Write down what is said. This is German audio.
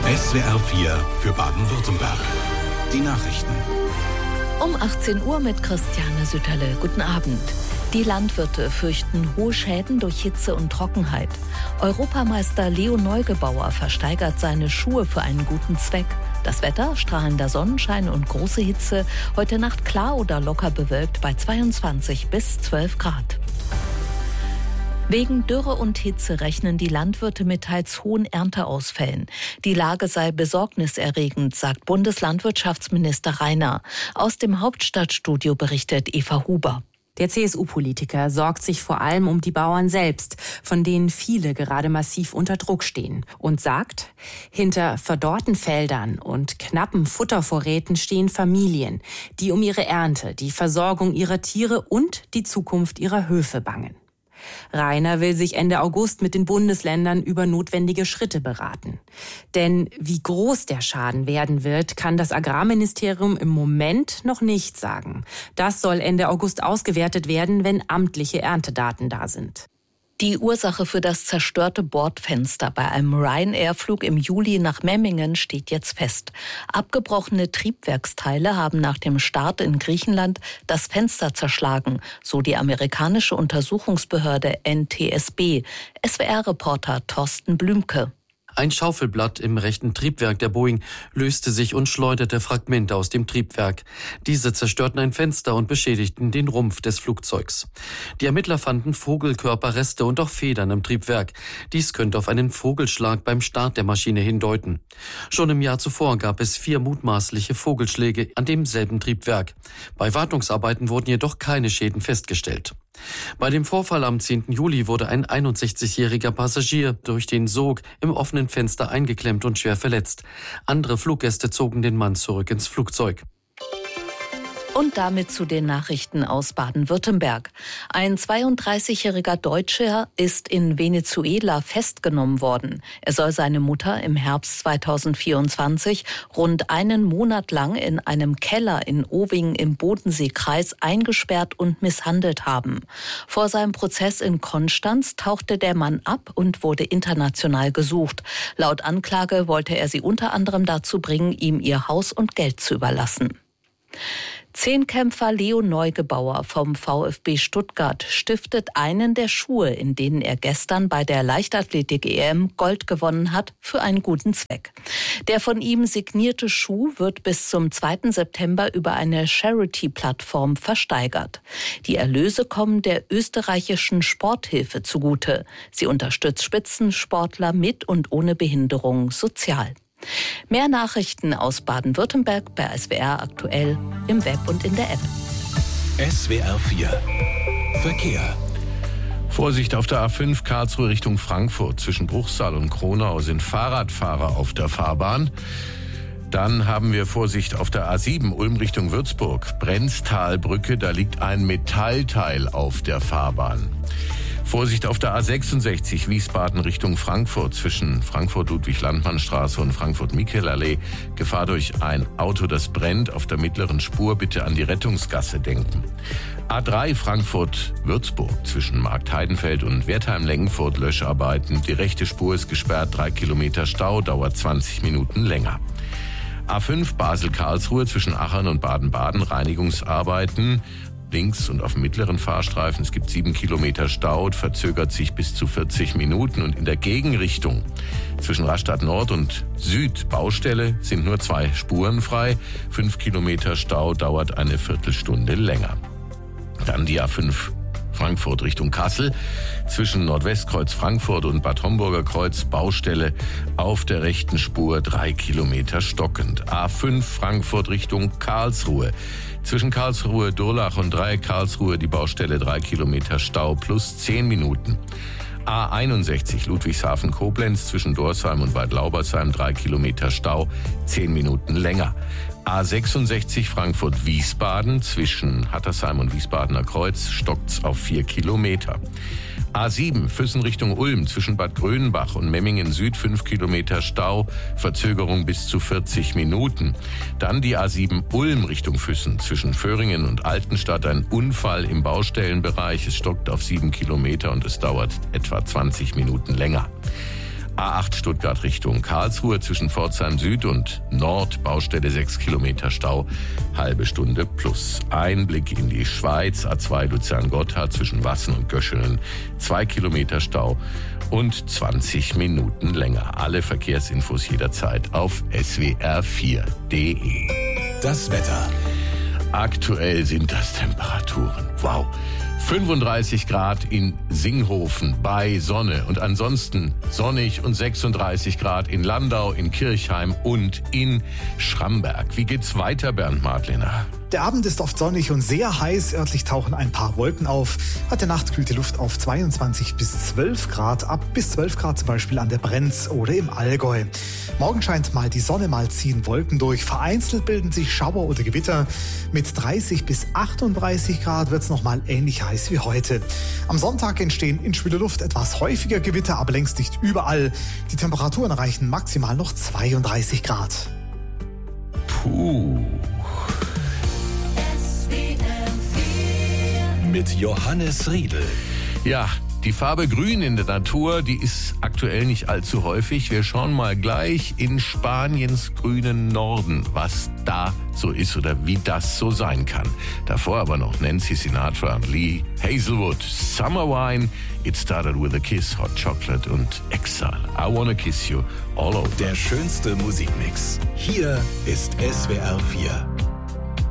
SWR 4 für Baden-Württemberg. Die Nachrichten. Um 18 Uhr mit Christiane Sütterle. Guten Abend. Die Landwirte fürchten hohe Schäden durch Hitze und Trockenheit. Europameister Leo Neugebauer versteigert seine Schuhe für einen guten Zweck. Das Wetter, strahlender Sonnenschein und große Hitze. Heute Nacht klar oder locker bewölkt bei 22 bis 12 Grad. Wegen Dürre und Hitze rechnen die Landwirte mit teils hohen Ernteausfällen. Die Lage sei besorgniserregend, sagt Bundeslandwirtschaftsminister Rainer. Aus dem Hauptstadtstudio berichtet Eva Huber. Der CSU-Politiker sorgt sich vor allem um die Bauern selbst, von denen viele gerade massiv unter Druck stehen. Und sagt, hinter verdorrten Feldern und knappen Futtervorräten stehen Familien, die um ihre Ernte, die Versorgung ihrer Tiere und die Zukunft ihrer Höfe bangen. Rainer will sich Ende August mit den Bundesländern über notwendige Schritte beraten. Denn wie groß der Schaden werden wird, kann das Agrarministerium im Moment noch nicht sagen. Das soll Ende August ausgewertet werden, wenn amtliche Erntedaten da sind. Die Ursache für das zerstörte Bordfenster bei einem Ryanair-Flug im Juli nach Memmingen steht jetzt fest. Abgebrochene Triebwerksteile haben nach dem Start in Griechenland das Fenster zerschlagen, so die amerikanische Untersuchungsbehörde NTSB. SWR-Reporter Thorsten Blümke. Ein Schaufelblatt im rechten Triebwerk der Boeing löste sich und schleuderte Fragmente aus dem Triebwerk. Diese zerstörten ein Fenster und beschädigten den Rumpf des Flugzeugs. Die Ermittler fanden Vogelkörperreste und auch Federn im Triebwerk. Dies könnte auf einen Vogelschlag beim Start der Maschine hindeuten. Schon im Jahr zuvor gab es 4 mutmaßliche Vogelschläge an demselben Triebwerk. Bei Wartungsarbeiten wurden jedoch keine Schäden festgestellt. Bei dem Vorfall am 10. Juli wurde ein 61-jähriger Passagier durch den Sog im offenen Fenster eingeklemmt und schwer verletzt. Andere Fluggäste zogen den Mann zurück ins Flugzeug. Und damit zu den Nachrichten aus Baden-Württemberg. Ein 32-jähriger Deutscher ist in Venezuela festgenommen worden. Er soll seine Mutter im Herbst 2024 rund einen Monat lang in einem Keller in Owing im Bodenseekreis eingesperrt und misshandelt haben. Vor seinem Prozess in Konstanz tauchte der Mann ab und wurde international gesucht. Laut Anklage wollte er sie unter anderem dazu bringen, ihm ihr Haus und Geld zu überlassen. Zehnkämpfer Leo Neugebauer vom VfB Stuttgart stiftet einen der Schuhe, in denen er gestern bei der Leichtathletik-EM Gold gewonnen hat, für einen guten Zweck. Der von ihm signierte Schuh wird bis zum 2. September über eine Charity-Plattform versteigert. Die Erlöse kommen der österreichischen Sporthilfe zugute. Sie unterstützt Spitzensportler mit und ohne Behinderung sozial. Mehr Nachrichten aus Baden-Württemberg bei SWR aktuell im Web und in der App. SWR 4 Verkehr. Vorsicht auf der A5 Karlsruhe Richtung Frankfurt. Zwischen Bruchsal und Kronau sind Fahrradfahrer auf der Fahrbahn. Dann haben wir Vorsicht auf der A7 Ulm Richtung Würzburg. Brenztalbrücke, da liegt ein Metallteil auf der Fahrbahn. Vorsicht auf der A66 Wiesbaden Richtung Frankfurt zwischen Frankfurt-Ludwig-Landmann-Straße und Frankfurt-Michel-Allee. Gefahr durch ein Auto, das brennt. Auf der mittleren Spur bitte an die Rettungsgasse denken. A3 Frankfurt-Würzburg zwischen Marktheidenfeld und Wertheim-Lengenfurt Löscharbeiten. Die rechte Spur ist gesperrt, 3 Kilometer Stau, dauert 20 Minuten länger. A5 Basel-Karlsruhe zwischen Achern und Baden-Baden Reinigungsarbeiten. Links und auf dem mittleren Fahrstreifen. Es gibt 7 Kilometer Stau, verzögert sich bis zu 40 Minuten. Und in der Gegenrichtung zwischen Rastatt Nord und Süd Baustelle sind nur 2 Spuren frei. 5 Kilometer Stau dauert eine Viertelstunde länger. Dann die A5 Frankfurt Richtung Kassel. Zwischen Nordwestkreuz Frankfurt und Bad Homburger Kreuz Baustelle auf der rechten Spur 3 Kilometer stockend. A5 Frankfurt Richtung Karlsruhe. Zwischen Karlsruhe-Durlach und Dreieck Karlsruhe die Baustelle 3 Kilometer Stau plus 10 Minuten. A61 Ludwigshafen-Koblenz zwischen Dorsheim und Waldlaubersheim 3 Kilometer Stau, 10 Minuten länger. A66 Frankfurt-Wiesbaden zwischen Hattersheim und Wiesbadener Kreuz stockt's auf 4 Kilometer. A7 Füssen Richtung Ulm zwischen Bad Grönbach und Memmingen Süd 5 Kilometer Stau, Verzögerung bis zu 40 Minuten. Dann die A7 Ulm Richtung Füssen zwischen Föhringen und Altenstadt ein Unfall im Baustellenbereich. Es stockt auf 7 Kilometer und es dauert etwa 20 Minuten länger. A8 Stuttgart Richtung Karlsruhe zwischen Pforzheim Süd und Nord, Baustelle 6 Kilometer Stau, halbe Stunde plus. Einblick in die Schweiz, A2 Luzern-Gotthard zwischen Wassen und Göschenen, 2 Kilometer Stau und 20 Minuten länger. Alle Verkehrsinfos jederzeit auf swr4.de. Das Wetter. Aktuell sind das Temperaturen. Wow. 35 Grad in Singhofen bei Sonne und ansonsten sonnig und 36 Grad in Landau, in Kirchheim und in Schramberg. Wie geht's weiter, Bernd Madlener? Der Abend ist oft sonnig und sehr heiß. Örtlich tauchen ein paar Wolken auf. Heute Nacht kühlt die Luft auf 22 bis 12 Grad. Ab bis 12 Grad zum Beispiel an der Brenz oder im Allgäu. Morgen scheint mal die Sonne, mal ziehen Wolken durch. Vereinzelt bilden sich Schauer oder Gewitter. Mit 30 bis 38 Grad wird es nochmal ähnlich heiß wie heute. Am Sonntag entstehen in schwüler Luft etwas häufiger Gewitter, aber längst nicht überall. Die Temperaturen erreichen maximal noch 32 Grad. Puh. Mit Johannes Riedel. Ja, die Farbe Grün in der Natur, die ist aktuell nicht allzu häufig. Wir schauen mal gleich in Spaniens grünen Norden, was da so ist oder wie das so sein kann. Davor aber noch Nancy Sinatra und Lee Hazelwood. Summer Wine, It Started With a Kiss, Hot Chocolate und Exile. I Wanna Kiss You All Over. Der schönste Musikmix. Hier ist SWR 4.